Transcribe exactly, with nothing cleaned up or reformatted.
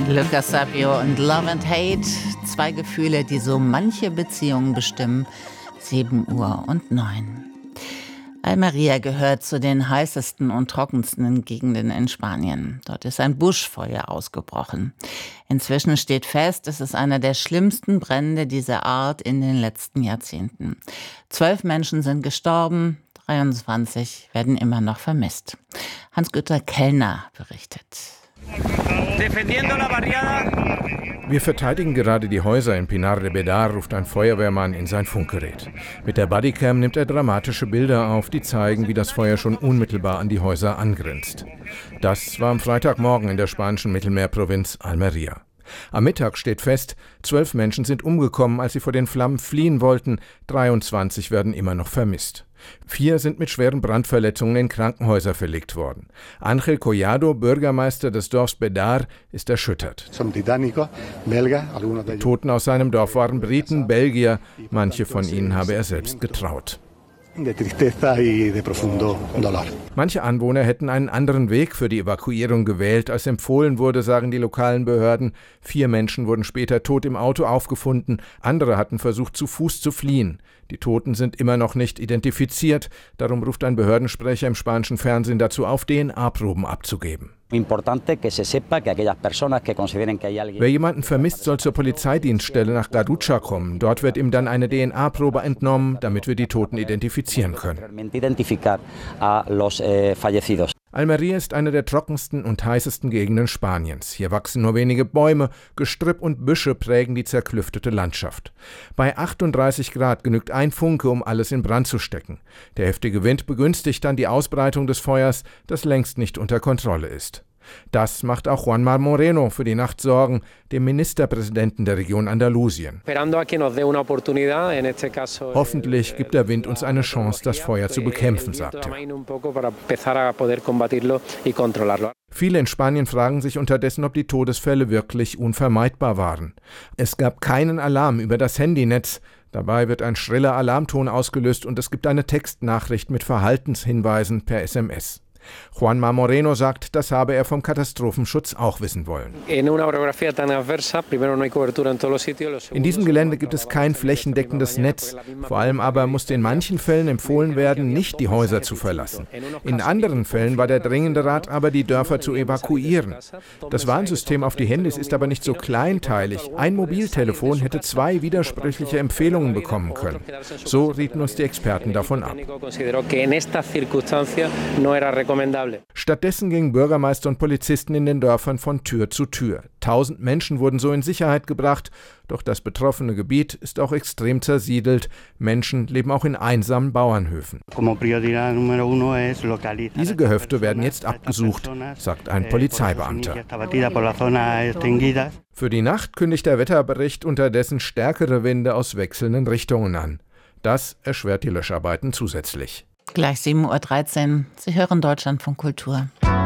Lucas Sapio und Love and Hate, zwei Gefühle, die so manche Beziehungen bestimmen. sieben Uhr und neun. Almería gehört zu den heißesten und trockensten Gegenden in Spanien. Dort ist ein Buschfeuer ausgebrochen. Inzwischen steht fest, es ist einer der schlimmsten Brände dieser Art in den letzten Jahrzehnten. Zwölf Menschen sind gestorben, dreiundzwanzig werden immer noch vermisst. Hans-Günter Kellner berichtet. Wir verteidigen gerade die Häuser in Pinar de Bedar, ruft ein Feuerwehrmann in sein Funkgerät. Mit der Bodycam nimmt er dramatische Bilder auf, die zeigen, wie das Feuer schon unmittelbar an die Häuser angrenzt. Das war am Freitagmorgen in der spanischen Mittelmeerprovinz Almería. Am Mittag steht fest, zwölf Menschen sind umgekommen, als sie vor den Flammen fliehen wollten, dreiundzwanzig werden immer noch vermisst. Vier sind mit schweren Brandverletzungen in Krankenhäuser verlegt worden. Ángel Collado, Bürgermeister des Dorfs Bedar, ist erschüttert. Die Toten aus seinem Dorf waren Briten, Belgier, manche von ihnen habe er selbst getraut. Manche Anwohner hätten einen anderen Weg für die Evakuierung gewählt, als empfohlen wurde, sagen die lokalen Behörden. Vier Menschen wurden später tot im Auto aufgefunden, andere hatten versucht, zu Fuß zu fliehen. Die Toten sind immer noch nicht identifiziert, darum ruft ein Behördensprecher im spanischen Fernsehen dazu auf, D N A-Proben abzugeben. Wer jemanden vermisst, soll zur Polizeidienststelle nach Garrucha kommen. Dort wird ihm dann eine D N A-Probe entnommen, damit wir die Toten identifizieren können. Almería ist eine der trockensten und heißesten Gegenden Spaniens. Hier wachsen nur wenige Bäume, Gestrüpp und Büsche prägen die zerklüftete Landschaft. Bei achtunddreißig Grad genügt ein Funke, um alles in Brand zu stecken. Der heftige Wind begünstigt dann die Ausbreitung des Feuers, das längst nicht unter Kontrolle ist. Das macht auch Juanma Moreno für die Nacht Sorgen, dem Ministerpräsidenten der Region Andalusien. Hoffentlich gibt der Wind uns eine Chance, das Feuer zu bekämpfen, sagt er. Viele in Spanien fragen sich unterdessen, ob die Todesfälle wirklich unvermeidbar waren. Es gab keinen Alarm über das Handynetz. Dabei wird ein schriller Alarmton ausgelöst und es gibt eine Textnachricht mit Verhaltenshinweisen per S M S. Juanma Moreno sagt, das habe er vom Katastrophenschutz auch wissen wollen. In diesem Gelände gibt es kein flächendeckendes Netz. Vor allem aber musste in manchen Fällen empfohlen werden, nicht die Häuser zu verlassen. In anderen Fällen war der dringende Rat aber, die Dörfer zu evakuieren. Das Warnsystem auf die Handys ist aber nicht so kleinteilig. Ein Mobiltelefon hätte zwei widersprüchliche Empfehlungen bekommen können. So rieten uns die Experten davon ab. Stattdessen gingen Bürgermeister und Polizisten in den Dörfern von Tür zu Tür. Tausend Menschen wurden so in Sicherheit gebracht, doch das betroffene Gebiet ist auch extrem zersiedelt. Menschen leben auch in einsamen Bauernhöfen. Diese Gehöfte werden jetzt abgesucht, sagt ein Polizeibeamter. Für die Nacht kündigt der Wetterbericht unterdessen stärkere Winde aus wechselnden Richtungen an. Das erschwert die Löscharbeiten zusätzlich. Gleich sieben Uhr dreizehn. Sie hören Deutschlandfunk Kultur.